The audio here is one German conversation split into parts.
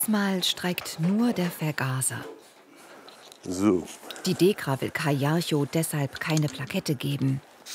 Diesmal streikt nur der Vergaser. So. Die DEKRA will Kai Jarchow deshalb keine Plakette geben.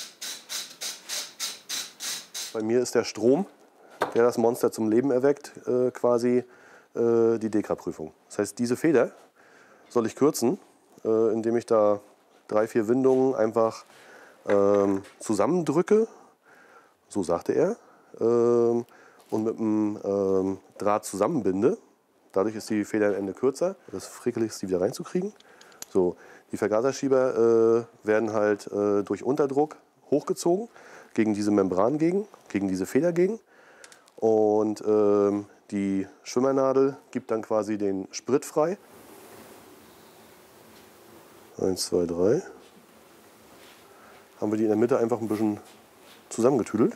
Bei mir ist der Strom, der das Monster zum Leben erweckt, quasi die DEKRA-Prüfung. Das heißt, diese Feder soll ich kürzen, indem ich da 3, 4 Windungen einfach zusammendrücke, so sagte er, und mit einem Draht zusammenbinde. Dadurch ist die Feder am Ende kürzer. Das ist frickelig, die wieder reinzukriegen. So, die Vergaserschieber werden halt durch Unterdruck hochgezogen, gegen diese Membran gegen diese Feder gegen. Und die Schwimmernadel gibt dann quasi den Sprit frei. 1, 2, 3. Haben wir die in der Mitte einfach ein bisschen zusammengetüdelt.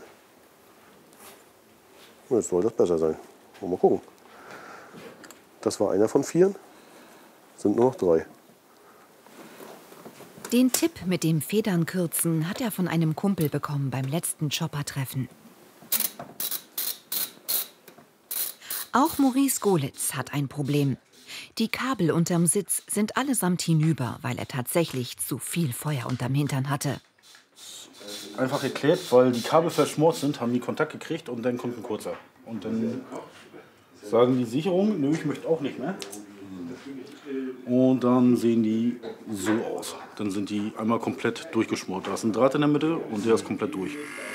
Und jetzt soll das besser sein. Mal gucken. Das war einer von 4. Sind nur noch 3. Den Tipp mit dem Federnkürzen hat er von einem Kumpel bekommen beim letzten Chopper-Treffen. Auch Maurice Golitz hat ein Problem. Die Kabel unterm Sitz sind allesamt hinüber, weil er tatsächlich zu viel Feuer unterm Hintern hatte. Einfach erklärt, weil die Kabel verschmort sind, haben die Kontakt gekriegt und dann kommt ein kurzer. Und dann sagen die Sicherungen, nö, ich möchte auch nicht mehr. Und dann sehen die so aus. Dann sind die einmal komplett durchgeschmort. Da ist ein Draht in der Mitte und der ist komplett durch.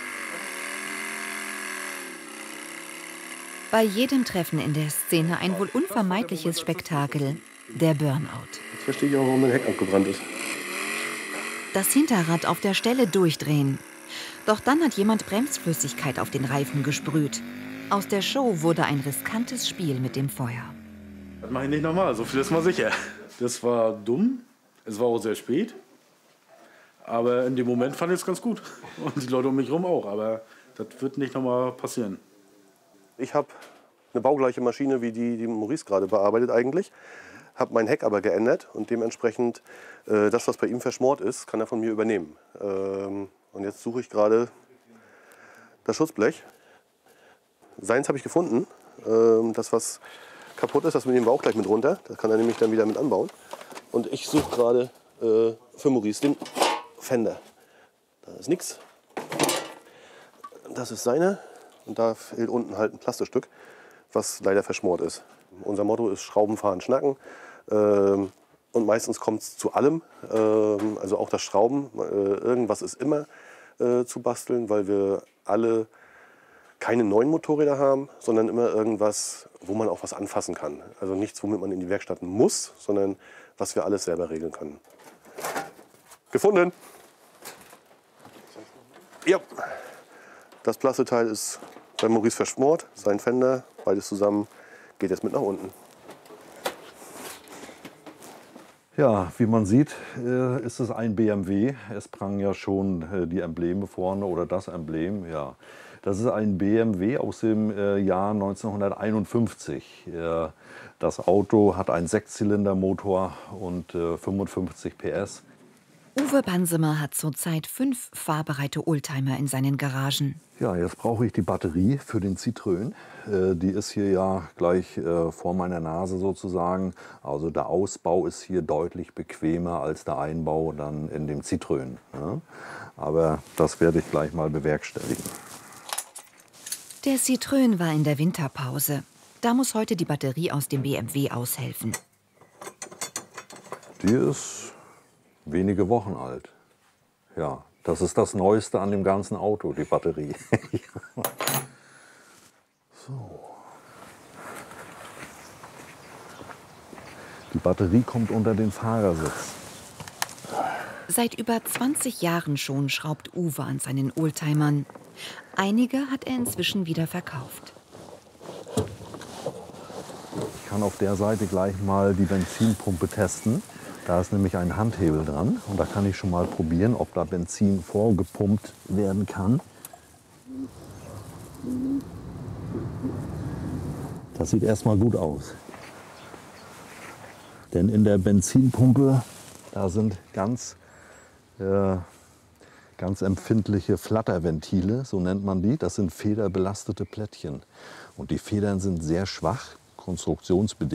Bei jedem Treffen in der Szene ein wohl unvermeidliches Spektakel, der Burnout. Jetzt verstehe ich auch, warum mein Heck abgebrannt ist. Das Hinterrad auf der Stelle durchdrehen. Doch dann hat jemand Bremsflüssigkeit auf den Reifen gesprüht. Aus der Show wurde ein riskantes Spiel mit dem Feuer. Das mache ich nicht nochmal, so viel ist mal sicher. Das war dumm, es war auch sehr spät. Aber in dem Moment fand ich es ganz gut. Und die Leute um mich herum auch. Aber das wird nicht nochmal passieren. Ich habe eine baugleiche Maschine wie die Maurice gerade bearbeitet eigentlich. Habe mein Heck aber geändert und dementsprechend das, was bei ihm verschmort ist, kann er von mir übernehmen. Und jetzt suche ich gerade das Schutzblech. Seins habe ich gefunden. Das, was kaputt ist, das nehmen wir auch gleich mit runter. Das kann er nämlich dann wieder mit anbauen. Und ich suche gerade für Maurice den Fender. Da ist nichts. Das ist seine. Und da fehlt unten halt ein Plastikstück, was leider verschmort ist. Unser Motto ist Schrauben, fahren, schnacken. Und meistens kommt es zu allem, also auch das Schrauben. Irgendwas ist immer zu basteln, weil wir alle keine neuen Motorräder haben, sondern immer irgendwas, wo man auch was anfassen kann. Also nichts, womit man in die Werkstatt muss, sondern was wir alles selber regeln können. Gefunden! Ja, das Plastikteil ist bei Maurice verschmort, sein Fender, beides zusammen geht jetzt mit nach unten. Ja, wie man sieht, ist es ein BMW. Es prangen ja schon die Embleme vorne oder das Emblem. Ja, das ist ein BMW aus dem Jahr 1951. Das Auto hat einen 6-Zylinder-Motor und 55 PS. Uwe Bansemer hat zurzeit 5 fahrbereite Oldtimer in seinen Garagen. Ja, jetzt brauche ich die Batterie für den Citroën. Die ist hier ja gleich vor meiner Nase sozusagen. Also der Ausbau ist hier deutlich bequemer als der Einbau dann in dem Citroën. Ne? Aber das werde ich gleich mal bewerkstelligen. Der Citroën war in der Winterpause. Da muss heute die Batterie aus dem BMW aushelfen. Die ist wenige Wochen alt. Ja, das ist das Neueste an dem ganzen Auto, die Batterie. So. Die Batterie kommt unter den Fahrersitz. Seit über 20 Jahren schon schraubt Uwe an seinen Oldtimern. Einige hat er inzwischen wieder verkauft. Ich kann auf der Seite gleich mal die Benzinpumpe testen. Da ist nämlich ein Handhebel dran und da kann ich schon mal probieren, ob da Benzin vorgepumpt werden kann. Das sieht erstmal gut aus. Denn in der Benzinpumpe, da sind ganz empfindliche Flatterventile, so nennt man die. Das sind federbelastete Plättchen. Und die Federn sind sehr schwach, konstruktionsbedingt